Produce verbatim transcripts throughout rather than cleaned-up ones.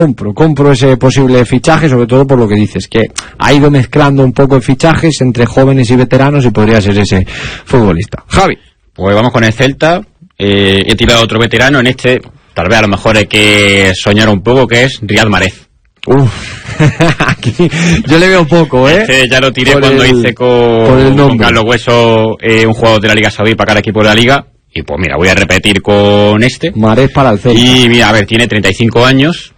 compro, compro ese posible fichaje, sobre todo por lo que dices, que ha ido mezclando un poco de fichajes entre jóvenes y veteranos y podría ser ese futbolista. Javi. Pues vamos con el Celta. Eh, he tirado otro veterano. En este, tal vez a lo mejor hay que soñar un poco, que es Riyad Mahrez. Uf, aquí yo le veo poco, ¿eh? Este ya lo tiré por cuando el, hice con, con Carlos Hueso, eh, un jugador de la Liga Saudí para cada equipo de la Liga. Y pues mira, voy a repetir con este. Mahrez para el Celta. Y mira, a ver, tiene treinta y cinco años.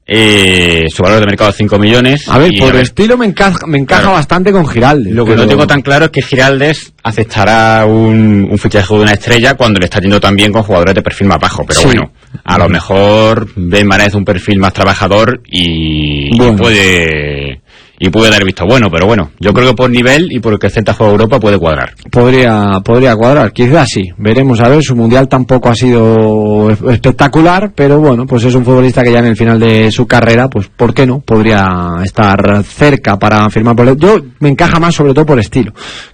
Eh, su valor de mercado es cinco millones. A ver, y, por a ver, estilo me encaja, me encaja claro, bastante con Giraldes. Lo que pero... no tengo tan claro es que Giraldes aceptará un, un fichaje de una estrella cuando le está yendo tan bien con jugadores de perfil más bajo. Pero sí, bueno, a lo mejor Ben Mahrez un perfil más trabajador y, bueno. y puede... Y puede dar visto bueno, pero bueno, yo creo que por nivel y por el que el Celta juega Europa puede cuadrar. Podría podría cuadrar, quizás sí. Veremos a ver, su mundial tampoco ha sido espectacular, pero bueno, pues es un futbolista que ya en el final de su carrera, pues ¿por qué no? Podría estar cerca para firmar por él. Yo me encaja más sobre todo por estilo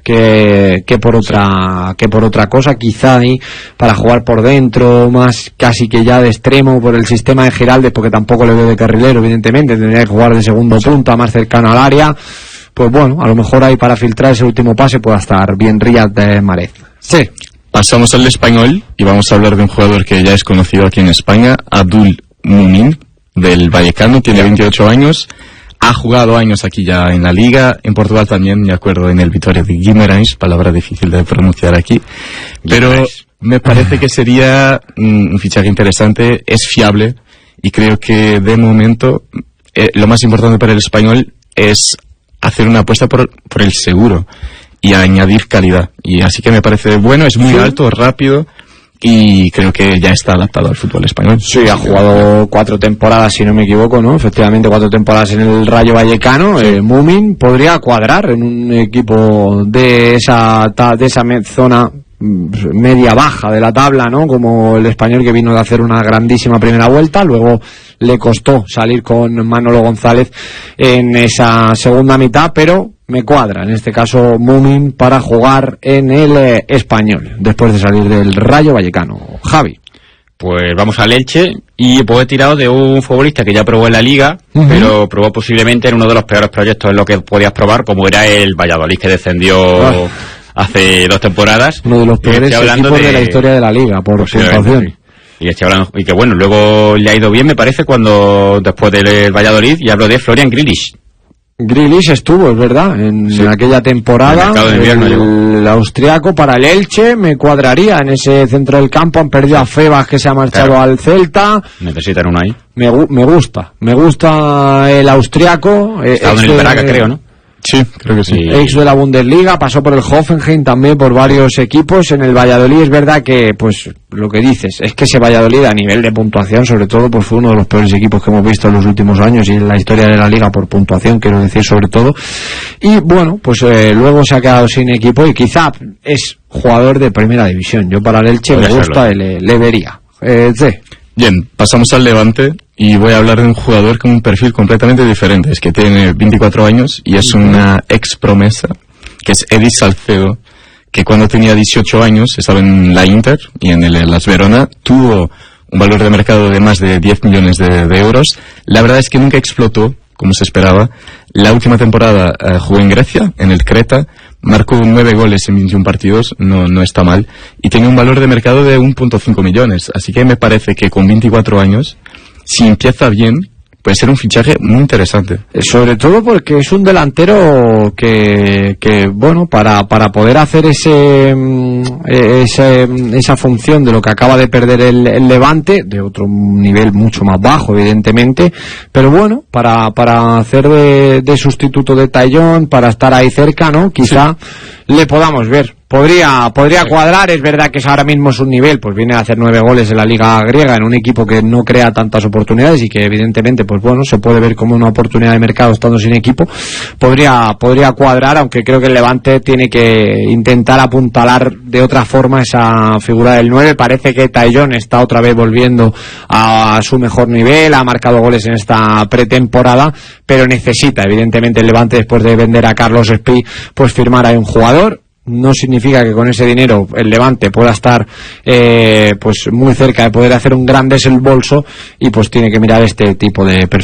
que, que por otra que por otra cosa, quizá ahí para jugar por dentro, más casi que ya de extremo por el sistema de Giraldes, porque tampoco le veo de carrilero, evidentemente, tendría que jugar de segundo punta, más cercano a al área, pues bueno, a lo mejor ahí para filtrar ese último pase pueda estar bien Riyad de Mahrez. Sí. Pasamos al español y vamos a hablar de un jugador que ya es conocido aquí en España, Abdul Mumin, del Vallecano, tiene veintiocho años, ha jugado años aquí ya en la Liga, en Portugal también, me acuerdo, en el Vitória de Guimarães, palabra difícil de pronunciar aquí, pero me parece que sería mm, un fichaje interesante, es fiable y creo que de momento eh, lo más importante para el español es hacer una apuesta por, por el seguro y añadir calidad. Y así que me parece bueno, es muy sí. alto, rápido y creo que ya está adaptado al fútbol español. Sí, ha jugado cuatro temporadas, si no me equivoco, ¿no? Efectivamente, cuatro temporadas en el Rayo Vallecano. Sí. Eh, Mumin podría cuadrar en un equipo de esa, de esa zona media baja de la tabla, ¿no? Como el español, que vino de hacer una grandísima primera vuelta, luego le costó salir con Manolo González en esa segunda mitad, pero me cuadra en este caso Mumin para jugar en el eh, español después de salir del Rayo Vallecano. Javi. Pues vamos al Elche y pues he tirado de un futbolista que ya probó en la Liga, uh-huh. pero probó posiblemente en uno de los peores proyectos en lo que podías probar, como era el Valladolid, que descendió oh. hace dos temporadas. Uno de los peores equipos de... de la historia de la Liga, por puntuación. Y estoy hablando, y que bueno, luego le ha ido bien, me parece, cuando después del Valladolid, y hablo de Florian Grealish. Grealish estuvo, es verdad, en, sí. en aquella temporada, el, invierno, el, el austriaco para el Elche me cuadraría en ese centro del campo. Han perdido a Febas, que se ha marchado claro. al Celta. Necesitan uno ahí. Me, me gusta, me gusta el austriaco. Está en el Braga, eh, creo, ¿no? Sí, creo que sí. Ex de la Bundesliga, pasó por el Hoffenheim también, por varios equipos. En el Valladolid es verdad que, pues, lo que dices, es que ese Valladolid a nivel de puntuación, sobre todo, pues fue uno de los peores equipos que hemos visto en los últimos años y en la historia de la Liga por puntuación, quiero decir, sobre todo. Y bueno, pues eh, luego se ha quedado sin equipo y quizá es jugador de primera división. Yo para el Elche me gusta, le, le vería. Eh, sí. Bien, pasamos al Levante y voy a hablar de un jugador con un perfil completamente diferente. Es que tiene veinticuatro años y es una ex promesa, que es Eddie Salcedo, que cuando tenía dieciocho años estaba en la Inter y en el Las Verona, tuvo un valor de mercado de más de diez millones de, de euros. La verdad es que nunca explotó como se esperaba. La última temporada uh, jugó en Grecia, en el Creta, marcó nueve goles en veintiún partidos, no, no está mal, y tiene un valor de mercado de uno punto cinco millones, así que me parece que con veinticuatro años, si empieza bien, puede ser un fichaje muy interesante. Sobre todo porque es un delantero que, que bueno, para, para poder hacer ese, ese, esa función de lo que acaba de perder el, el Levante, de otro nivel mucho más bajo, evidentemente, pero bueno, para, para hacer de, de sustituto de Tallón, para estar ahí cerca, ¿no? Quizá sí. le podamos ver. Podría, podría cuadrar, es verdad que es ahora mismo es un nivel, pues viene a hacer nueve goles en la Liga griega, en un equipo que no crea tantas oportunidades y que evidentemente, pues bueno, se puede ver como una oportunidad de mercado estando sin equipo. Podría, podría cuadrar, aunque creo que el Levante tiene que intentar apuntalar de otra forma esa figura del nueve. Parece que Tallón está otra vez volviendo a su mejor nivel, ha marcado goles en esta pretemporada, pero necesita, evidentemente, el Levante, después de vender a Carlos Espí, pues firmar a un jugador. No significa que con ese dinero el Levante pueda estar eh, pues muy cerca de poder hacer un gran desembolso y pues tiene que mirar este tipo de perfil.